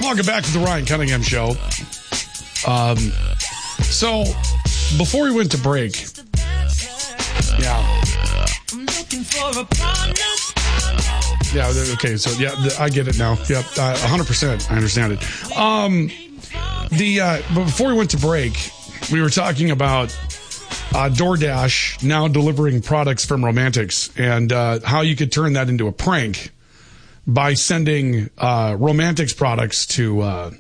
Welcome back to the Ryan Cunningham Show. So, before we went to break, okay, so I get it now. Yep, 100%, I understand it. But before we went to break, we were talking about DoorDash now delivering products from Romantics and how you could turn that into a prank by sending Romantics products to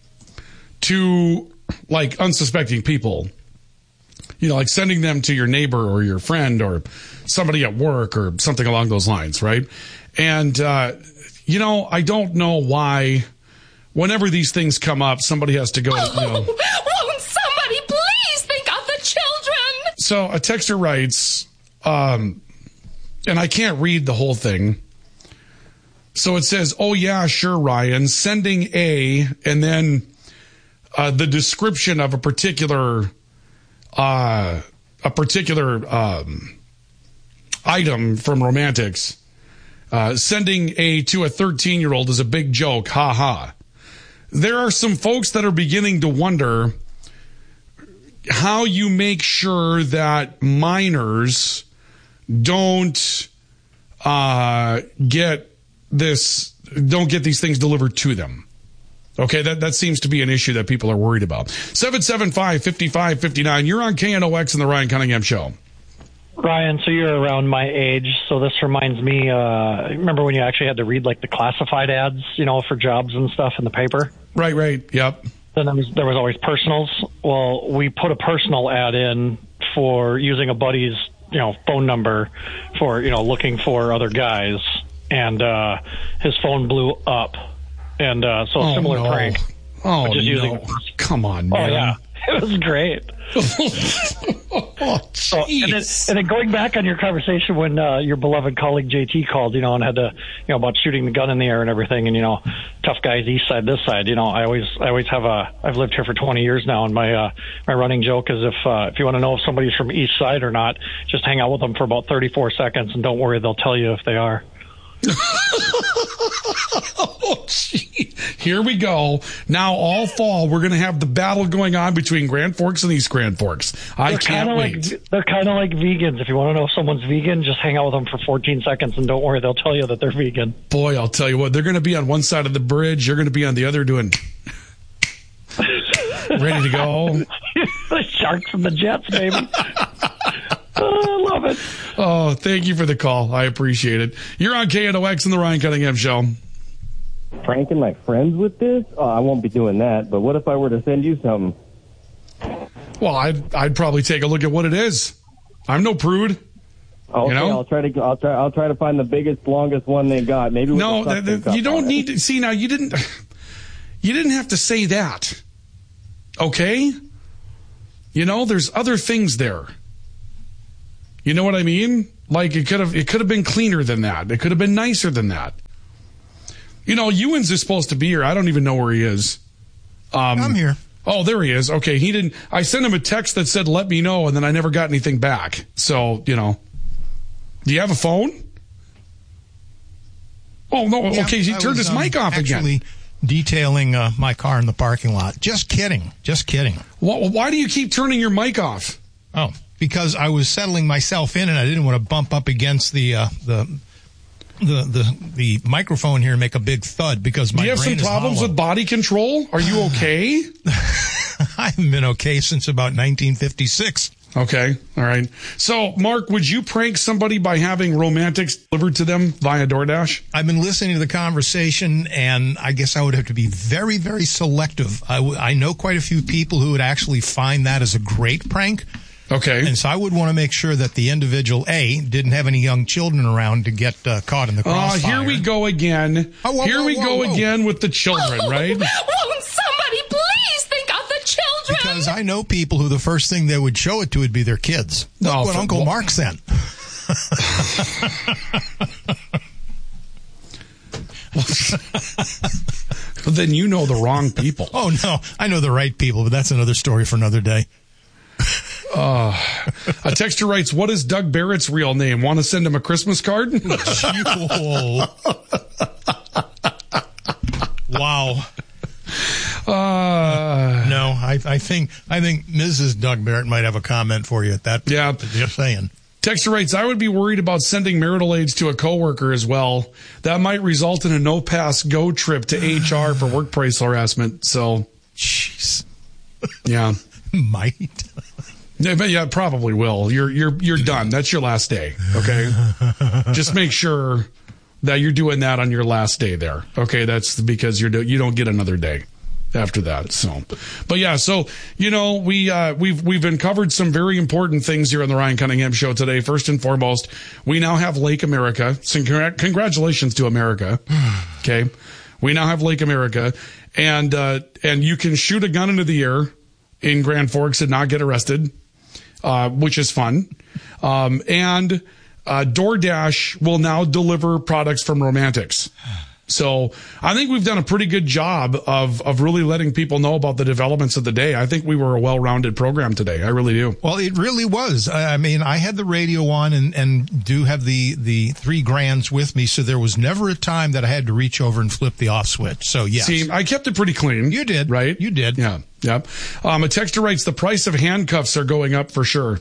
like unsuspecting people. You know, like sending them to your neighbor or your friend or somebody at work or something along those lines, right? And, you know, I don't know why whenever these things come up, somebody has to go, won't somebody please think of the children? So a texter writes, and I can't read the whole thing. So it says, oh yeah, sure, Ryan, sending and then the description of a particular item from Romantics. Sending to a 13-year-old is a big joke. Ha ha. There are some folks that are beginning to wonder how you make sure that minors don't get these things delivered to them. Okay, that seems to be an issue that people are worried about. 775-5559. You're on KNOX and the Ryan Cunningham Show. Ryan, so you're around my age, so this reminds me, remember when you actually had to read, like, the classified ads, you know, for jobs and stuff in the paper? Right, yep. Then there was always personals. Well, we put a personal ad in for using a buddy's, you know, phone number for, you know, looking for other guys, and his phone blew up. And so a similar prank. Oh, no. Come on, man. Oh, yeah. It was great. And then going back on your conversation when your beloved colleague JT called, you know, and had to, you know, about shooting the gun in the air and everything, and, you know, tough guys east side, this side, you know, I always have I've lived here for 20 years now, and my running joke is if you want to know if somebody's from east side or not, just hang out with them for about 34 seconds, and don't worry, they'll tell you if they are. Oh, gee. Here we go. Now, all fall, we're going to have the battle going on between Grand Forks and East Grand Forks. I can't wait. They're kind of like vegans. If you want to know if someone's vegan, just hang out with them for 14 seconds, and don't worry, they'll tell you that they're vegan. Boy, I'll tell you what, they're going to be on one side of the bridge. You're going to be on the other doing... ready to go. The Sharks and the Jets, baby. Oh, I love it. Oh, thank you for the call. I appreciate it. You're on KNOX and the Ryan Cunningham Show. Pranking my friends with this? Oh, I won't be doing that. But what if I were to send you something? Well, I'd probably take a look at what it is. I'm no prude. Okay, you know? I'll try to find the biggest, longest one they got. Maybe with you don't need to see now. You didn't have to say that. Okay, you know, there's other things there. You know what I mean? Like it could have been cleaner than that. It could have been nicer than that. You know, Ewens is supposed to be here. I don't even know where he is. I'm here. Oh, there he is. Okay, he didn't. I sent him a text that said, "Let me know," and then I never got anything back. So, you know, do you have a phone? Oh no. Yeah, okay, he turned his mic off again. Detailing my car in the parking lot. Just kidding. Why do you keep turning your mic off? Oh, because I was settling myself in, and I didn't want to bump up against the microphone here and make a big thud because my brain is hollow. Do you have some problems with body control? Are you okay? I haven't been okay since about 1956. Okay. All right. So, Mark, would you prank somebody by having Romantics delivered to them via DoorDash? I've been listening to the conversation, and I guess I would have to be very, very selective. I know quite a few people who would actually find that as a great prank. Okay. And so I would want to make sure that the individual, A, didn't have any young children around to get caught in the crossfire. Here we go again. Here we go again with the children, right? Won't somebody please think of the children? Because I know people who the first thing they would show it to would be their kids. Look what Uncle Mark sent. Then you know the wrong people. Oh, no. I know the right people, but that's another story for another day. A texter writes, what is Doug Barrett's real name? Want to send him a Christmas card? Wow. No, I think Mrs. Doug Barrett might have a comment for you at that point. Yeah. Just saying. Texter writes, I would be worried about sending marital aids to a coworker as well. That might result in a no-pass go trip to HR for workplace harassment. So, jeez. Yeah. Might. Yeah, probably will. You're done. That's your last day. Okay. Just make sure that you're doing that on your last day there. Okay. That's because you don't get another day after that. So, but yeah, so, we've uncovered some very important things here on the Ryan Cunningham Show today. First and foremost, we now have Lake America. So congratulations to America. Okay. We now have Lake America, and you can shoot a gun into the air in Grand Forks and not get arrested, which is fun. And DoorDash will now deliver products from Romantics. So I think we've done a pretty good job of really letting people know about the developments of the day. I think we were a well-rounded program today. I really do. Well, it really was. I mean, I had the radio on and do have the 3 grands with me, so there was never a time that I had to reach over and flip the off switch. So, yes. See, I kept it pretty clean. You did. Right? You did. Yeah. Yep. A texter writes, the price of handcuffs are going up for sure.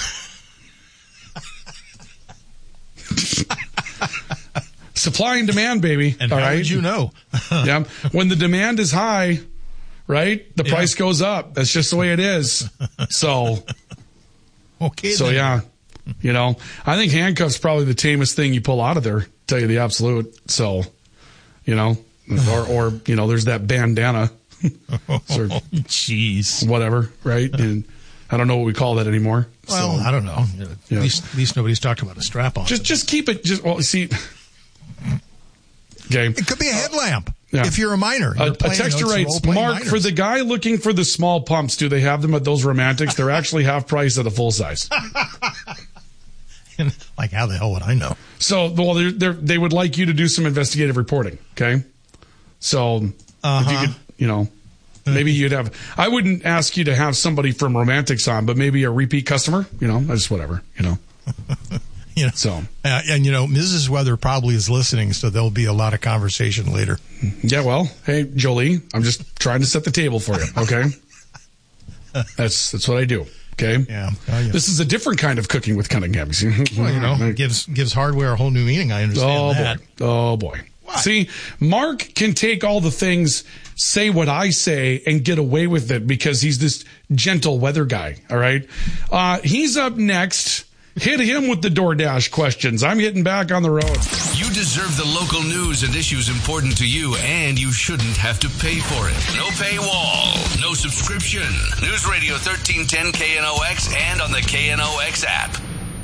Supply and demand, baby. And how would you know? Yeah. When the demand is high, right, the price goes up. That's just the way it is. So, okay. So, then. yeah, I think handcuffs probably the tamest thing you pull out of there, to tell you the absolute. So, or there's that bandana. Jeez. Whatever, right? And I don't know what we call that anymore. Well, so, I don't know. At least nobody's talking about a strap on. Just keep it. See. Okay. It could be a headlamp. Yeah. If you're a minor. A texter writes, Mark, minors. for the guy looking for the small pumps, do they have them at those Romantics? They're actually half price at a full size. Like, how the hell would I know? So, well, they would like you to do some investigative reporting. Okay. So, if you could, maybe you'd have, I wouldn't ask you to have somebody from Romantics on, but maybe a repeat customer, just whatever, So, and Mrs. Weather probably is listening, so there'll be a lot of conversation later. Yeah, well, hey, Jolie, I'm just trying to set the table for you, okay? That's what I do, okay? Yeah. This is a different kind of cooking with Cunningham. Well, it gives hardware a whole new meaning. I understand that. Oh boy. What? See, Mark can take all the things, say what I say, and get away with it because he's this gentle weather guy. All right. He's up next. Hit him with the DoorDash questions. I'm getting back on the road. You deserve the local news and issues important to you, and you shouldn't have to pay for it. No paywall, no subscription. News Radio 1310 KNOX and on the KNOX app.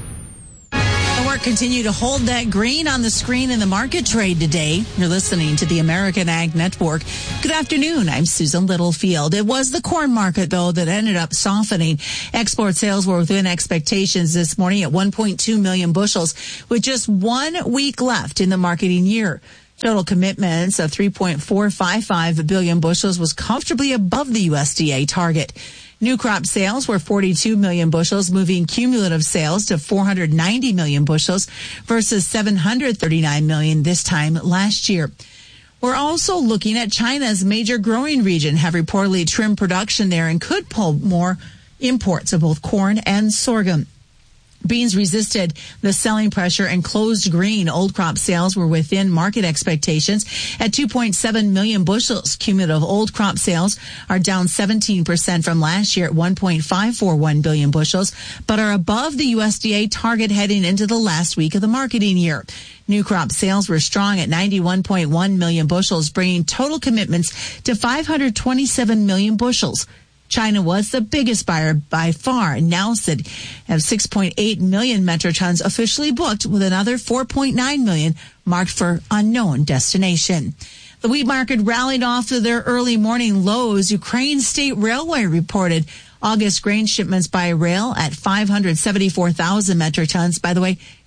The work continue to hold that green on the screen in the market trade today. You're listening to the American Ag Network. Good afternoon. I'm Susan Littlefield. It was the corn market, though, that ended up softening. Export sales were within expectations this morning at 1.2 million bushels, with just 1 week left in the marketing year. Total commitments of 3.455 billion bushels was comfortably above the USDA target. New crop sales were 42 million bushels, moving cumulative sales to 490 million bushels versus 739 million this time last year. We're also looking at China's major growing region have reportedly trimmed production there and could pull more imports of both corn and sorghum. Beans resisted the selling pressure and closed green. Old crop sales were within market expectations at 2.7 million bushels. Cumulative old crop sales are down 17% from last year at 1.541 billion bushels, but are above the USDA target heading into the last week of the marketing year. New crop sales were strong at 91.1 million bushels, bringing total commitments to 527 million bushels. China was the biggest buyer by far, announced that have 6.8 million metric tons officially booked, with another 4.9 million marked for unknown destination. The wheat market rallied off of their early morning lows. Ukraine State Railway reported August grain shipments by rail at 574,000 metric tons. By the way,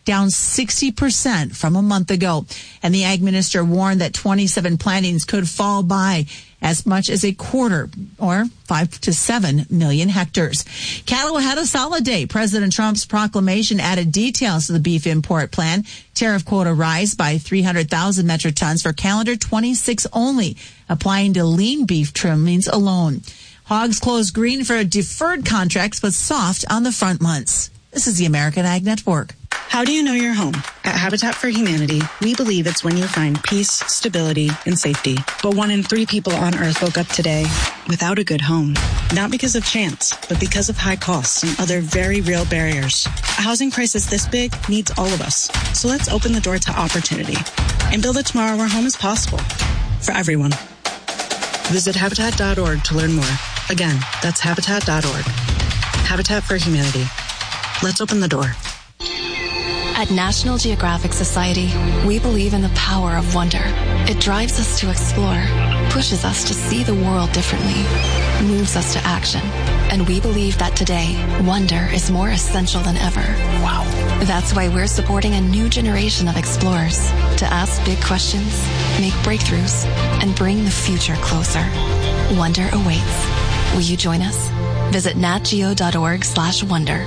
down 60% from a month ago. And the ag minister warned that 27 plantings could fall by as much as a quarter, or 5 to 7 million hectares. Cattle had a solid day. President Trump's proclamation added details to the beef import plan. Tariff quota rise by 300,000 metric tons for calendar 26 only, applying to lean beef trimmings alone. Hogs closed green for deferred contracts, but soft on the front months. This is the American Ag Network. How do you know you're home? At Habitat for Humanity, we believe it's when you find peace, stability, and safety. But 1 in 3 people on Earth woke up today without a good home. Not because of chance, but because of high costs and other very real barriers. A housing crisis this big needs all of us. So let's open the door to opportunity and build a tomorrow where home is possible for everyone. Visit Habitat.org to learn more. Again, that's Habitat.org. Habitat for Humanity. Let's open the door. At National Geographic Society, we believe in the power of wonder. It drives us to explore, pushes us to see the world differently, moves us to action. And we believe that today, wonder is more essential than ever. Wow. That's why we're supporting a new generation of explorers to ask big questions, make breakthroughs, and bring the future closer. Wonder awaits. Will you join us? Visit natgeo.org/wonder.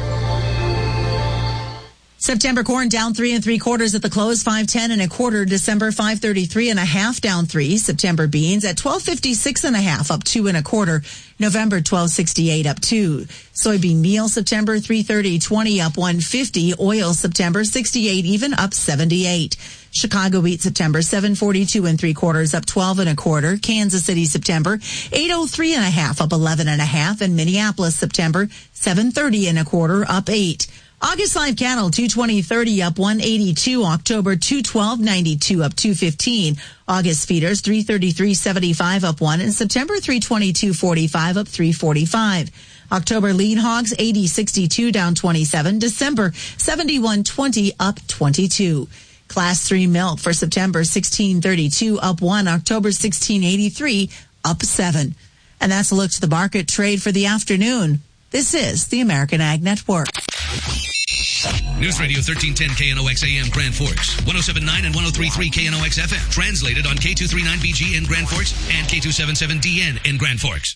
September corn down 3 3/4 at the close, 5.10 1/4. December 5.33 1/2 down 3. September beans at 12.56 1/2 up 2 1/4. November 12.68 up 2. Soybean meal September 3.30 up 1.50. Oil September 68 even up 78. Chicago wheat September 7.42 3/4 up 12 1/4. Kansas City September 8.03 1/2 up 11 1/2. And Minneapolis September 7.30 1/4 up 8. August live cattle 220.30 up 182. October 212.92 up 215. August feeders 333.75 up 1, and September 322.45 up 345. October lean hogs 80.62 down 27. December 71.20 up 22. Class 3 milk for September 16.32 up 1. October 16.83 up 7. And that's a look to the market trade for the afternoon. This is the American Ag Network. News Radio 1310 KNOX AM Grand Forks, 107.9 and 103.3 KNOX FM. Translated on K239BG in Grand Forks and K277DN in Grand Forks.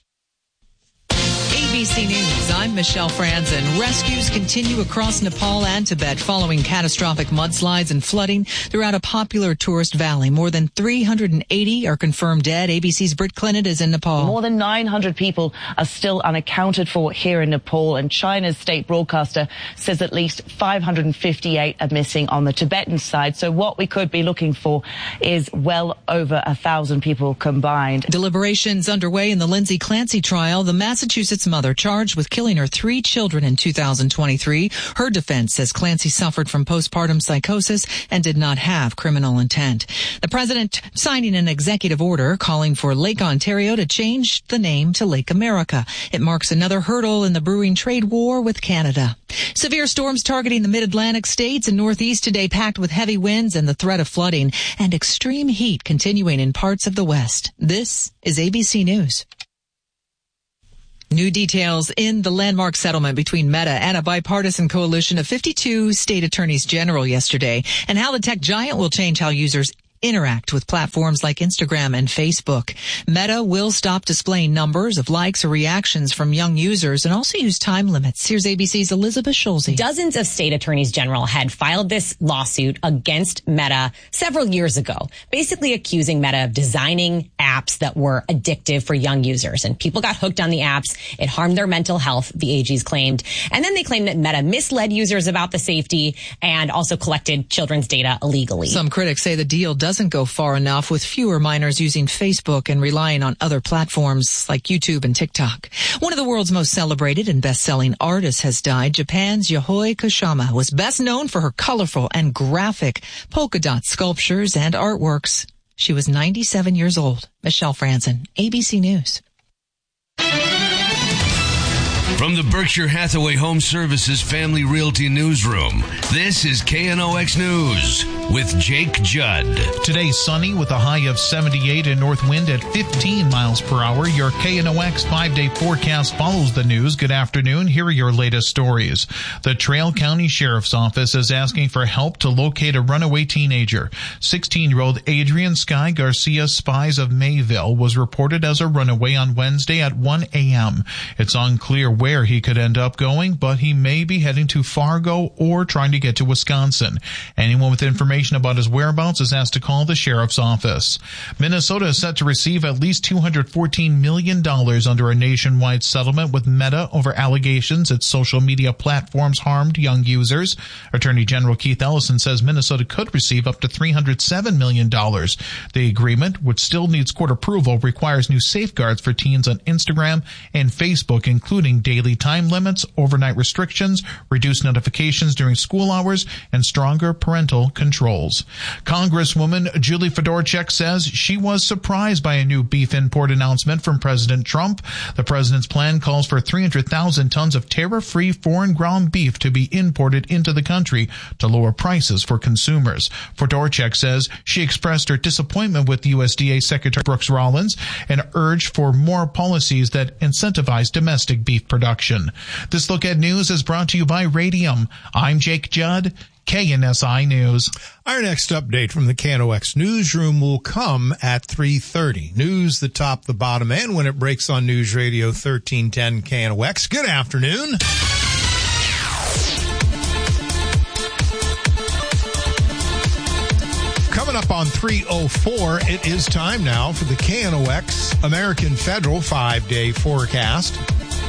ABC News, I'm Michelle Franzen. Rescues continue across Nepal and Tibet following catastrophic mudslides and flooding throughout a popular tourist valley. More than 380 are confirmed dead. ABC's Britt Clinton is in Nepal. More than 900 people are still unaccounted for here in Nepal, and China's state broadcaster says at least 558 are missing on the Tibetan side. So what we could be looking for is well over 1,000 people combined. Deliberations underway in the Lindsay Clancy trial. The Massachusetts mother charged with killing her 3 children in 2023. Her defense says Clancy suffered from postpartum psychosis and did not have criminal intent. The president signing an executive order calling for Lake Ontario to change the name to Lake America. It marks another hurdle in the brewing trade war with Canada. Severe storms targeting the mid-Atlantic states and Northeast today, packed with heavy winds and the threat of flooding, and extreme heat continuing in parts of the West. This is ABC News. New details in the landmark settlement between Meta and a bipartisan coalition of 52 state attorneys general yesterday, and how the tech giant will change how users interact with platforms like Instagram and Facebook. Meta will stop displaying numbers of likes or reactions from young users and also use time limits. Here's ABC's Elizabeth Schulze. Dozens of state attorneys general had filed this lawsuit against Meta several years ago, basically accusing Meta of designing apps that were addictive for young users. And people got hooked on the apps. It harmed their mental health, the AGs claimed. And then they claimed that Meta misled users about the safety and also collected children's data illegally. Some critics say the deal doesn't go far enough, with fewer minors using Facebook and relying on other platforms like YouTube and TikTok. One of the world's most celebrated and best-selling artists has died. Japan's Yayoi Kusama was best known for her colorful and graphic polka dot sculptures and artworks. She was 97 years old. Michelle Franzen, ABC News. From the Berkshire Hathaway Home Services Family Realty Newsroom, this is KNOX News with Jake Judd. Today, sunny with a high of 78 and north wind at 15 miles per hour. Your KNOX 5-day forecast follows the news. Good afternoon. Here are your latest stories. The Trail County Sheriff's Office is asking for help to locate a runaway teenager. 16-year-old Adrian Sky Garcia Spies of Mayville was reported as a runaway on Wednesday at 1 a.m. It's unclear where he could end up going, but he may be heading to Fargo or trying to get to Wisconsin. Anyone with information about his whereabouts is asked to call the sheriff's office. Minnesota is set to receive at least $214 million under a nationwide settlement with Meta over allegations its social media platforms harmed young users. Attorney General Keith Ellison says Minnesota could receive up to $307 million. The agreement, which still needs court approval, requires new safeguards for teens on Instagram and Facebook, including daily time limits, overnight restrictions, reduced notifications during school hours, and stronger parental controls. Congresswoman Julie Fedorchak says she was surprised by a new beef import announcement from President Trump. The president's plan calls for 300,000 tons of tariff-free foreign ground beef to be imported into the country to lower prices for consumers. Fedorchak says she expressed her disappointment with USDA Secretary Brooks Rollins and urged for more policies that incentivize domestic beef production. This Look at News is brought to you by Radium. I'm Jake Judd, KNSI News. Our next update from the KNOX newsroom will come at 3:30. News, the top, the bottom, and when it breaks on News Radio 1310 KNOX. Good afternoon. Coming up on 3:04, it is time now for the KNOX American Federal 5-day forecast.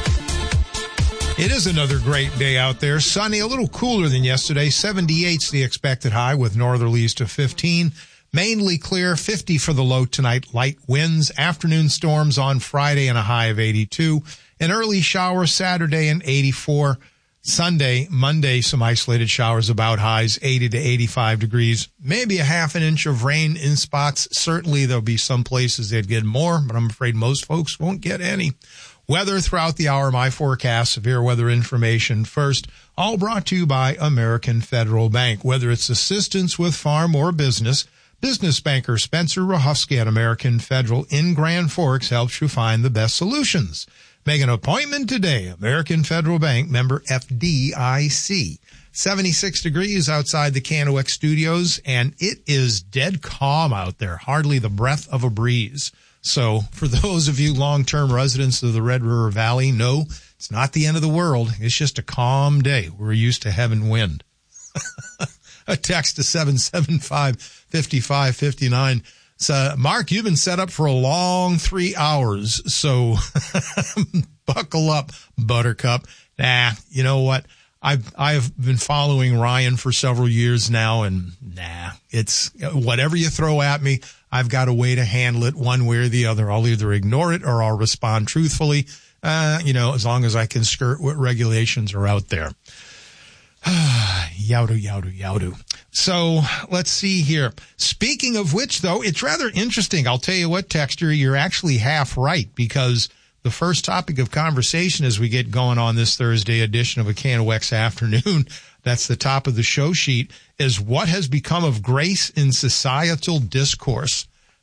It is another great day out there. Sunny, a little cooler than yesterday. 78's the expected high with northerlies to 15. Mainly clear, 50 for the low tonight. Light winds, afternoon storms on Friday and a high of 82. An early shower Saturday and 84. Sunday, Monday, some isolated showers about highs 80 to 85 degrees. Maybe a half an inch of rain in spots. Certainly there'll be some places that get more, but I'm afraid most folks won't get any. Weather throughout the hour, my forecast, severe weather information first, all brought to you by American Federal Bank. Whether it's assistance with farm or business, business banker Spencer Rahofsky at American Federal in Grand Forks helps you find the best solutions. Make an appointment today. American Federal Bank, member FDIC. 76 degrees outside the KNOX studios, and it is dead calm out there, hardly the breath of a breeze. So for those of you long-term residents of the Red River Valley, no, it's not the end of the world. It's just a calm day. We're used to having wind. A text to 775-5559. So, Mark, you've been set up for a long 3 hours, so buckle up, Buttercup. Nah, you know what? I've been following Ryan for several years now, and it's whatever you throw at me, I've got a way to handle it one way or the other. I'll either ignore it or I'll respond truthfully, as long as I can skirt what regulations are out there. Yowdo. So let's see here. Speaking of which, though, it's rather interesting. I'll tell you what, Texter, you're actually half right, because the first topic of conversation as we get going on this Thursday edition of a KNOX afternoon, that's the top of the show sheet, is what has become of grace in societal discourse.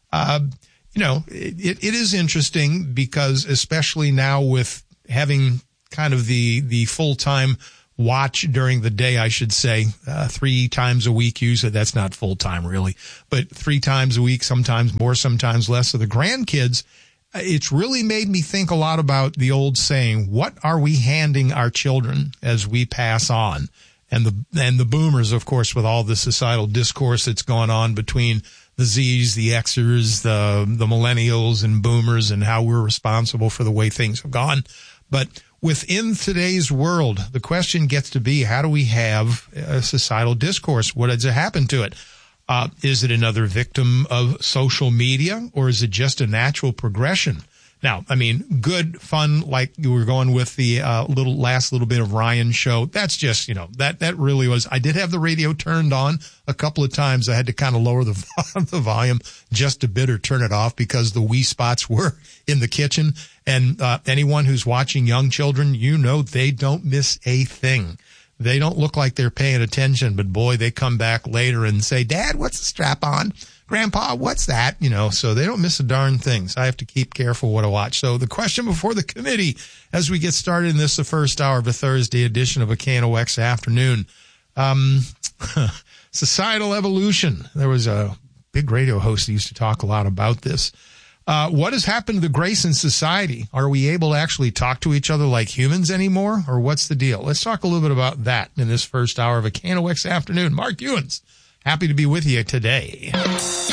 It is interesting because especially now with having kind of the full-time watch during the day, I should say, 3 times a week usually. That's not full-time really, but 3 times a week, sometimes more, sometimes less of the grandkids. It's really made me think a lot about the old saying, what are we handing our children as we pass on? And the boomers, of course, with all the societal discourse that's going on between the Zs, the Xers, the millennials and boomers, and how we're responsible for the way things have gone. But within today's world, the question gets to be, how do we have a societal discourse? What has happened to it? Is it another victim of social media, or is it just a natural progression? Now, I mean, good fun, like you were going with the last little bit of Ryan's show. That's just, that really was. I did have the radio turned on a couple of times. I had to kind of lower the volume just a bit or turn it off because the wee spots were in the kitchen. And anyone who's watching young children, they don't miss a thing. They don't look like they're paying attention, but boy, they come back later and say, Dad, what's the strap on? Grandpa, what's that? So they don't miss a darn thing. So I have to keep careful what I watch. So the question before the committee as we get started in the first hour of a Thursday edition of a KNOX Afternoon. Societal evolution. There was a big radio host that used to talk a lot about this. What has happened to the grace in society? Are we able to actually talk to each other like humans anymore? Or what's the deal? Let's talk a little bit about that in this first hour of a KNOX Afternoon. Mark Ewens, happy to be with you today.